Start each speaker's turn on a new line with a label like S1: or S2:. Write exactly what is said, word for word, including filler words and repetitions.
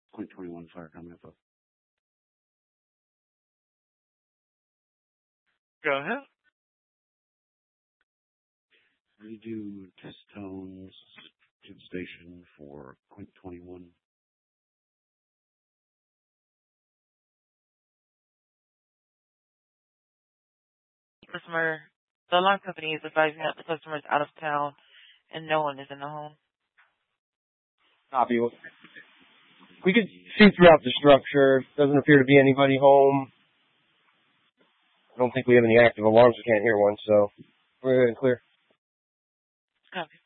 S1: Point twenty-one fire comment info.
S2: Go ahead.
S1: Redo test tones to the station for point twenty-one.
S2: Customer, the alarm company is advising that the customer is out of town and no one is in the home.
S3: Copy. We could see throughout the structure. Doesn't appear to be anybody home. I don't think we have any active alarms. We can't hear one, so we're good and clear.
S2: Copy.